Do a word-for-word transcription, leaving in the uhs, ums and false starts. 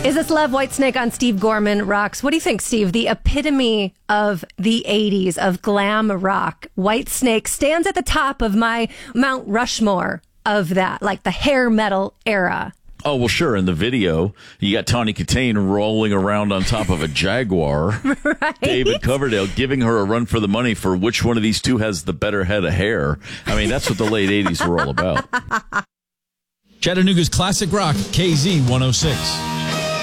Is this Love Whitesnake on Steve Gorman Rocks? What do you think, Steve? The epitome of the eighties, of glam rock. Whitesnake stands at the top of my Mount Rushmore of that, like the hair metal era. Oh, well, sure. In the video, you got Tawny Katane rolling around on top of a Jaguar. Right? David Coverdale giving her a run for the money for which one of these two has the better head of hair. I mean, that's what the late eighties were all about. Chattanooga's classic rock, K Z one oh six.